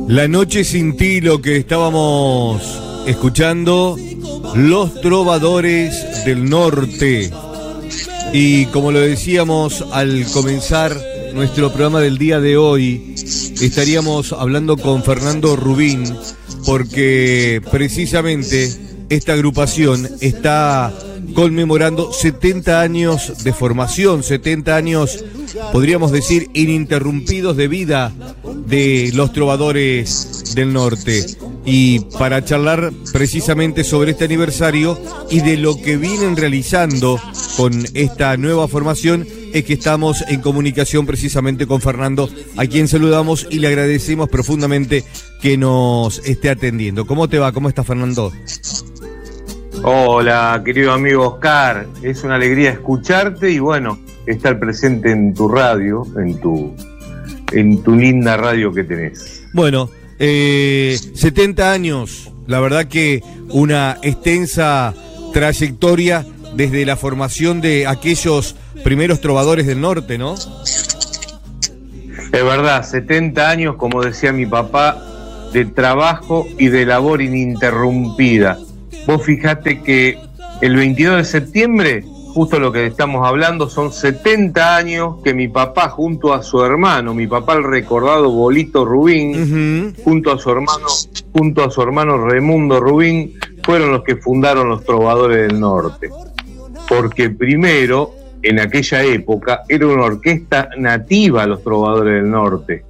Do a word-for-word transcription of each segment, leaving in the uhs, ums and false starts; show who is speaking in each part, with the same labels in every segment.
Speaker 1: La noche sin ti, lo que estábamos escuchando, Los Trovadores del Norte. Y como lo decíamos al comenzar nuestro programa del día de hoy, estaríamos hablando con Fernando Rubín, porque precisamente esta agrupación está conmemorando setenta años de formación, setenta años, podríamos decir, ininterrumpidos de vida de los Trovadores del Norte. Y para charlar precisamente sobre este aniversario y de lo que vienen realizando con esta nueva formación, es que estamos en comunicación precisamente con Fernando, a quien saludamos y le agradecemos profundamente que nos esté atendiendo. ¿Cómo te va? ¿Cómo estás, Fernando?
Speaker 2: Hola, querido amigo Oscar, es una alegría escucharte y bueno, estar presente en tu radio, en tu, en tu linda radio que tenés.
Speaker 1: Bueno, eh, setenta años, la verdad que una extensa trayectoria desde la formación de aquellos primeros trovadores del norte, ¿no?
Speaker 2: Es verdad, setenta años, como decía mi papá, de trabajo y de labor ininterrumpida. Vos fijate que el veintidós de septiembre, justo lo que estamos hablando, son setenta años que mi papá junto a su hermano, mi papá el recordado Bolito Rubín, uh-huh. junto a su hermano, junto a su hermano Raimundo Rubín, fueron los que fundaron los Trovadores del Norte. Porque primero, en aquella época, era una orquesta nativa los Trovadores del Norte.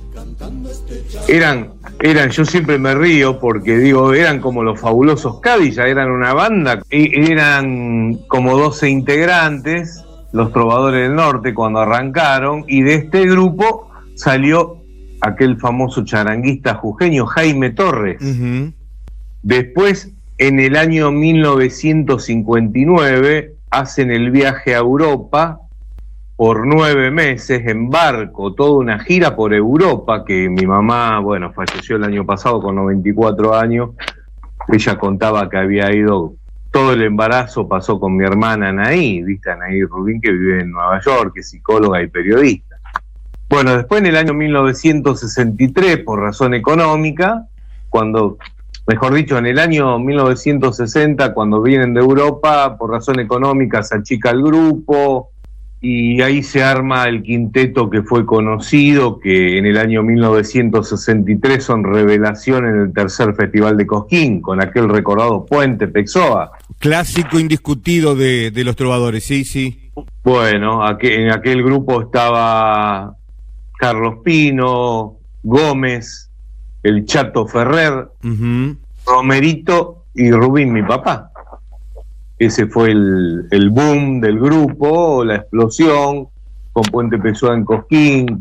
Speaker 2: Eran, eran, yo siempre me río porque digo, eran como los Fabulosos Cadillacs, eran una banda, eran como doce integrantes, los Trovadores del Norte, cuando arrancaron, y de este grupo salió aquel famoso charanguista jujeño Jaime Torres. Uh-huh. Después, en el año mil novecientos cincuenta y nueve, hacen el viaje a Europa por nueve meses en barco, toda una gira por Europa, que mi mamá, bueno, falleció el año pasado con noventa y cuatro años. Ella contaba que había ido, todo el embarazo pasó con mi hermana Anaí, ¿viste? Anaí Rubín, que vive en Nueva York, que es psicóloga y periodista. Bueno, después en el año mil novecientos sesenta y tres, por razón económica, cuando, mejor dicho, en el año mil novecientos sesenta, cuando vienen de Europa, por razón económica, se achica el grupo, y ahí se arma el quinteto que fue conocido, que en el año mil novecientos sesenta y tres son revelación en el tercer Festival de Cosquín, con aquel recordado Puente Pexoa.
Speaker 1: Clásico indiscutido de, de los Trovadores, sí, sí.
Speaker 2: Bueno, aquel, en aquel grupo estaba Carlos Pino, Gómez, el Chato Ferrer, uh-huh. Romerito y Rubín, mi papá. Ese fue el, el boom del grupo, la explosión, con Puente Pexoa en Cosquín.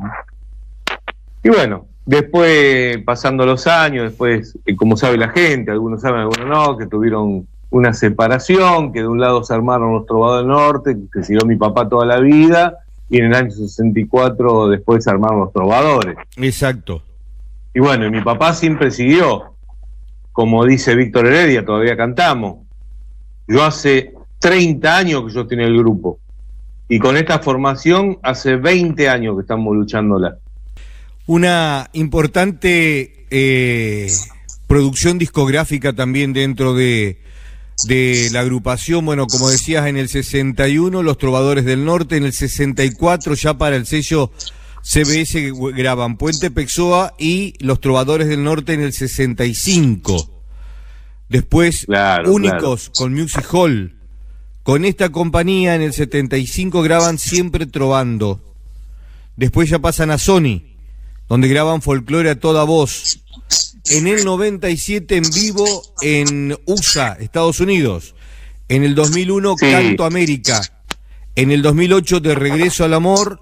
Speaker 2: Y bueno, después, pasando los años, después, como sabe la gente, algunos saben, algunos no, que tuvieron una separación, que de un lado se armaron los Trovadores del Norte, que siguió mi papá toda la vida, y en el año sesenta y cuatro después se armaron los Trovadores.
Speaker 1: Exacto.
Speaker 2: Y bueno, y mi papá siempre siguió, como dice Víctor Heredia, todavía cantamos. Yo hace treinta años que yo estoy en el grupo, y con esta formación hace veinte años que estamos luchándola.
Speaker 1: Una importante eh, producción discográfica también dentro de, de la agrupación. Bueno, como decías, en el sesenta y uno los Trovadores del Norte, en el sesenta y cuatro ya para el sello C B S graban Puente Pexoa y los Trovadores del Norte en el sesenta y cinco. Después, claro, únicos claro. con Music Hall. Con esta compañía en el setenta y cinco graban Siempre Trovando. Después ya pasan a Sony, donde graban Folclore a toda voz. En el noventa y siete en vivo en U S A, Estados Unidos. En el dos mil uno sí. Canto América. En el dos mil ocho De Regreso al Amor.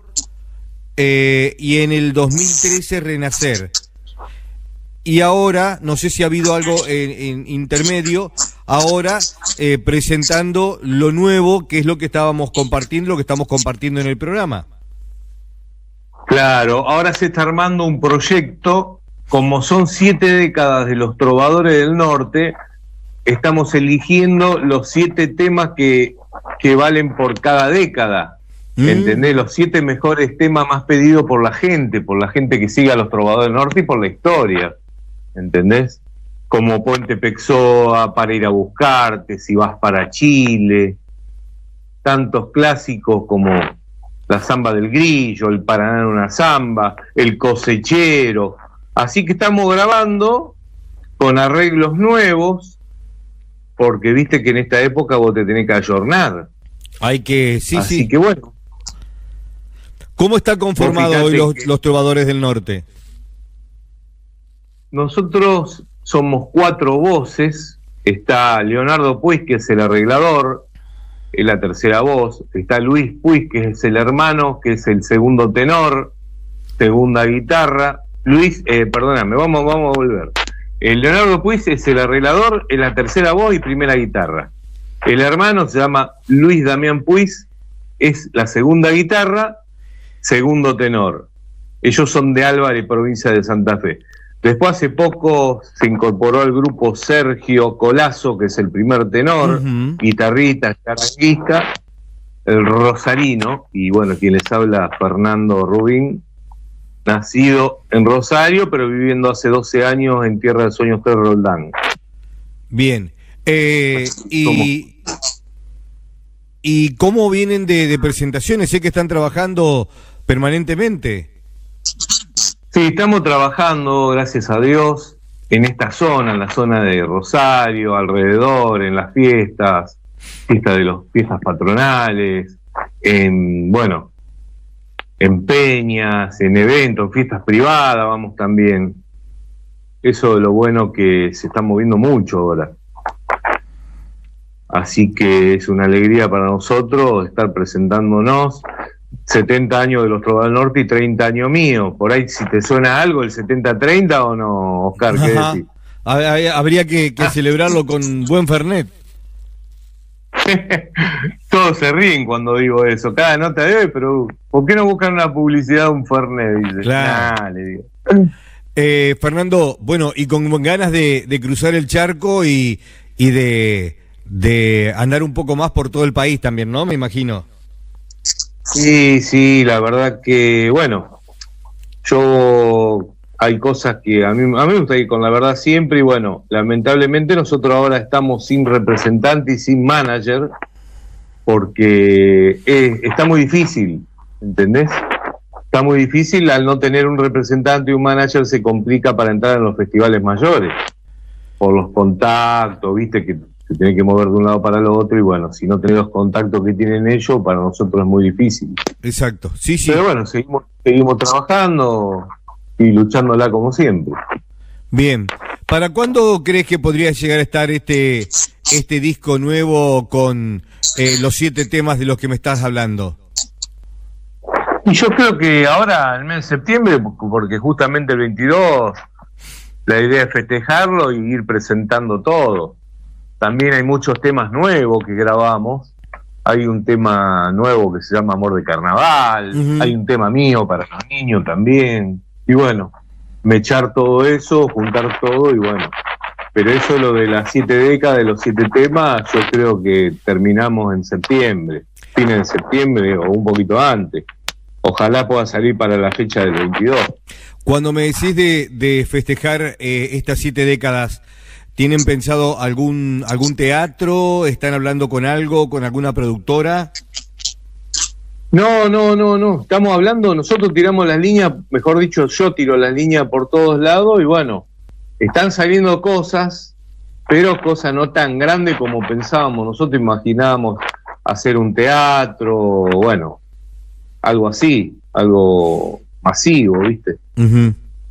Speaker 1: Eh, y en el dos mil trece Renacer. Y ahora, no sé si ha habido algo en, en intermedio, ahora eh, presentando lo nuevo, que es lo que estábamos compartiendo, lo que estamos compartiendo en el programa.
Speaker 2: Claro, ahora se está armando un proyecto, como son siete décadas de los Trovadores del Norte, estamos eligiendo los siete temas que, que valen por cada década. Mm. ¿Entendés? Los siete mejores temas más pedidos por la gente, por la gente que sigue a los Trovadores del Norte y por la historia. ¿entendés? Como Puente Pexoa, Para ir a buscarte, Si vas para Chile, tantos clásicos como La Zamba del Grillo, El Paraná en una Zamba, El Cosechero. Así que estamos grabando con arreglos nuevos, porque viste que en esta época vos te tenés que ayornar.
Speaker 1: Hay que, sí,
Speaker 2: Así
Speaker 1: sí.
Speaker 2: que bueno.
Speaker 1: ¿Cómo está conformado hoy los,
Speaker 2: que...
Speaker 1: los Trovadores del Norte?
Speaker 2: Nosotros somos cuatro voces. Está Leonardo Puig, que es el arreglador, es la tercera voz. Está Luis Puig, que es el hermano, que es el segundo tenor, segunda guitarra. Luis, eh, perdóname, vamos, vamos a volver. El Leonardo Puig es el arreglador, es la tercera voz y primera guitarra. El hermano se llama Luis Damián Puig, es la segunda guitarra, segundo tenor. Ellos son de Álvarez, provincia de Santa Fe. Después hace poco se incorporó al grupo Sergio Colazo, que es el primer tenor, uh-huh. guitarrista, charanguista, el rosarino, y bueno, quien les habla, Fernando Rubín, nacido en Rosario, pero viviendo hace doce años en Tierra de Sueños de Roldán.
Speaker 1: Bien. Eh, y, ¿Y cómo vienen de, de presentaciones? Sé que están trabajando permanentemente.
Speaker 2: Sí, estamos trabajando, gracias a Dios, en esta zona, en la zona de Rosario, alrededor, en las fiestas, fiestas de los fiestas patronales, en, bueno, en peñas, en eventos, fiestas privadas, vamos también. Eso es lo bueno, que se está moviendo mucho ahora. Así que es una alegría para nosotros estar presentándonos. setenta años de los Trovadores del Norte y treinta años míos. Por ahí, si te suena algo, el setenta treinta o no, Oscar, ¿qué decís?
Speaker 1: Habría que, que ah. celebrarlo con buen Fernet.
Speaker 2: Todos se ríen cuando digo eso. Cada nota de hoy, pero ¿por qué no buscan una publicidad de un Fernet? Dice.
Speaker 1: Claro.
Speaker 2: Nah, le digo.
Speaker 1: Eh, Fernando, bueno, y con ganas de, de cruzar el charco y, y de, de andar un poco más por todo el país también, ¿no? Me imagino.
Speaker 2: Sí, sí, la verdad que, bueno, yo hay cosas que a mí, a mí me gusta ir con la verdad siempre, y bueno, lamentablemente nosotros ahora estamos sin representante y sin manager, porque es, está muy difícil, ¿entendés? Está muy difícil, al no tener un representante y un manager se complica para entrar en los festivales mayores, por los contactos, viste, que se tiene que mover de un lado para el otro, y bueno, si no tenés los contactos que tienen ellos, para nosotros es muy difícil.
Speaker 1: Exacto, sí, sí.
Speaker 2: Pero bueno, seguimos, seguimos trabajando y luchándola como siempre.
Speaker 1: Bien, ¿para cuándo crees que podría llegar a estar este, este disco nuevo con eh, los siete temas de los que me estás hablando?
Speaker 2: Y yo creo que ahora, en el mes de septiembre, porque justamente el veintidós, la idea es festejarlo y ir presentando todo. También hay muchos temas nuevos que grabamos. Hay un tema nuevo que se llama Amor de Carnaval. Uh-huh. Hay un tema mío para los niños también. Y bueno, mechar todo eso, juntar todo y bueno. Pero eso, lo de las siete décadas, de los siete temas, yo creo que terminamos en septiembre. Fines de septiembre o un poquito antes. Ojalá pueda salir para la fecha del veintidós.
Speaker 1: Cuando me decís de, de festejar eh, estas siete décadas, ¿tienen pensado algún algún teatro? ¿Están hablando con algo, con alguna productora?
Speaker 2: No, no, no, no. Estamos hablando, nosotros tiramos las líneas, mejor dicho, yo tiro las líneas por todos lados, y bueno, están saliendo cosas, pero cosas no tan grandes como pensábamos. Nosotros imaginábamos hacer un teatro, bueno, algo así, algo masivo, ¿viste? Uh-huh.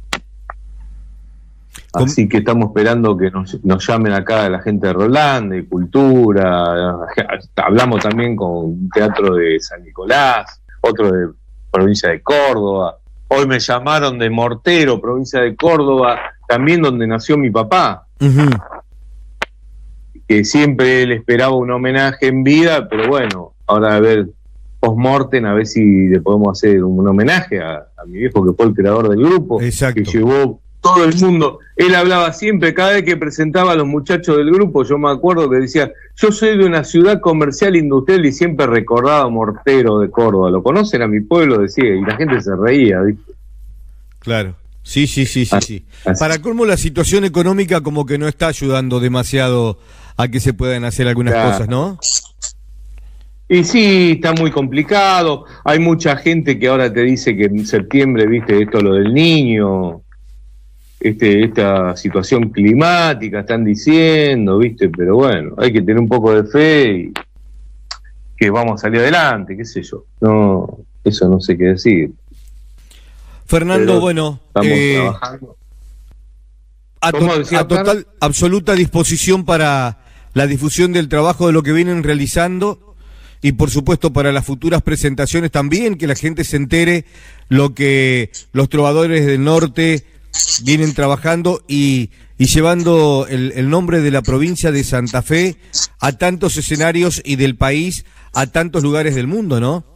Speaker 2: Así que estamos esperando que nos, nos llamen acá la gente de Roldán, de Cultura. Hablamos también con un teatro de San Nicolás, otro de provincia de Córdoba. Hoy me llamaron de Mortero, provincia de Córdoba, también donde nació mi papá. Uh-huh. Que siempre él esperaba un homenaje en vida, pero bueno, ahora a ver, post-mortem, a ver si le podemos hacer un homenaje a, a mi viejo, que fue el creador del grupo.
Speaker 1: Exacto.
Speaker 2: Que llevó todo el mundo. Él hablaba siempre, cada vez que presentaba a los muchachos del grupo, yo me acuerdo que decía, yo soy de una ciudad comercial industrial, y siempre recordaba Mortero de Córdoba. ¿Lo conocen a mi pueblo? Decía, y la gente se reía, ¿viste?
Speaker 1: Claro. Sí, sí, sí, sí, sí. Para colmo, la situación económica como que no está ayudando demasiado a que se puedan hacer algunas claro. cosas, ¿no?
Speaker 2: Y sí, está muy complicado. Hay mucha gente que ahora te dice que en septiembre, viste, esto lo del niño, este, esta situación climática, están diciendo, viste, pero bueno, hay que tener un poco de fe y que vamos a salir adelante, qué sé yo. No, eso no sé qué decir.
Speaker 1: Fernando, pero bueno,
Speaker 2: estamos eh, trabajando.
Speaker 1: A, to a total, absoluta disposición para la difusión del trabajo de lo que vienen realizando y por supuesto para las futuras presentaciones también, que la gente se entere lo que los trovadores del norte vienen trabajando y, y llevando el, el nombre de la provincia de Santa Fe a tantos escenarios y del país a tantos lugares del mundo, ¿no?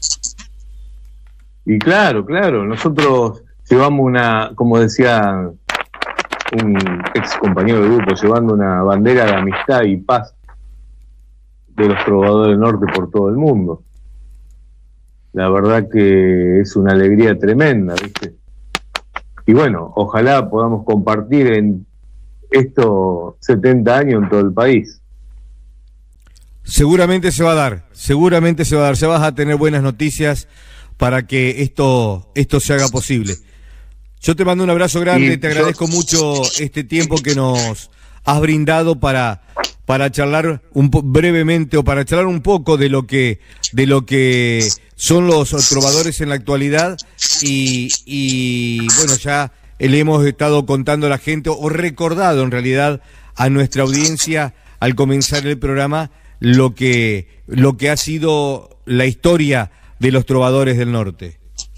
Speaker 2: Y claro, claro, nosotros llevamos una, como decía un ex compañero del grupo, llevando una bandera de amistad y paz de los trovadores del norte por todo el mundo. La verdad que es una alegría tremenda, ¿viste? Y bueno, ojalá podamos compartir en estos setenta años en todo el país.
Speaker 1: Seguramente se va a dar, seguramente se va a dar, se vas a tener buenas noticias para que esto, esto se haga posible. Yo te mando un abrazo grande, y te agradezco yo... mucho este tiempo que nos has brindado para, para charlar un po brevemente o para charlar un poco de lo que, de lo que son los trovadores en la actualidad y, y bueno, ya le hemos estado contando a la gente o recordado en realidad a nuestra audiencia al comenzar el programa lo que, lo que ha sido la historia de los trovadores del norte.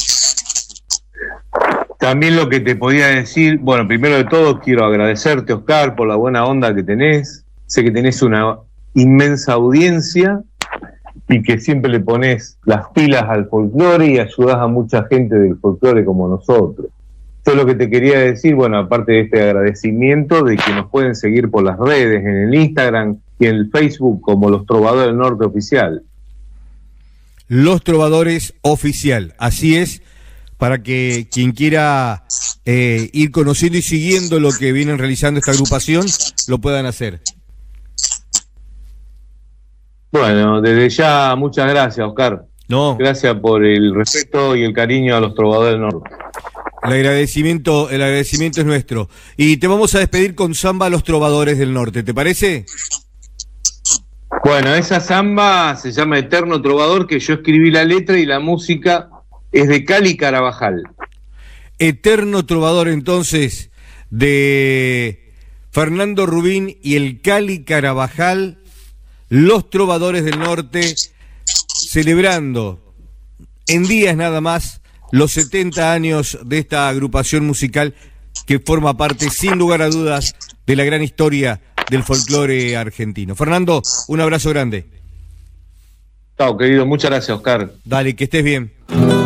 Speaker 2: También lo que te podía decir, bueno, primero de todo quiero agradecerte, Oscar, por la buena onda que tenés. Sé que tenés una inmensa audiencia y que siempre le pones las pilas al folclore y ayudás a mucha gente del folclore como nosotros. Esto es lo que te quería decir, bueno, aparte de este agradecimiento, de que nos pueden seguir por las redes, en el Instagram y en el Facebook como Los Trovadores del Norte Oficial.
Speaker 1: Los Trovadores Oficial, así es, para que quien quiera eh, ir conociendo y siguiendo lo que vienen realizando esta agrupación, lo puedan hacer.
Speaker 2: Bueno, desde ya, muchas gracias, Oscar.
Speaker 1: No.
Speaker 2: Gracias por el respeto y el cariño a los Trovadores del Norte.
Speaker 1: El agradecimiento, el agradecimiento es nuestro. Y te vamos a despedir con samba a los Trovadores del Norte, ¿te parece?
Speaker 2: Bueno, esa samba se llama Eterno Trovador, que yo escribí la letra y la música es de Cali Carabajal.
Speaker 1: Eterno Trovador, entonces, de Fernando Rubín y el Cali Carabajal, los Trovadores del Norte, celebrando en días nada más los setenta años de esta agrupación musical que forma parte, sin lugar a dudas, de la gran historia del folclore argentino. Fernando, un abrazo grande.
Speaker 2: Chao, querido, muchas gracias, Oscar.
Speaker 1: Dale, que estés bien.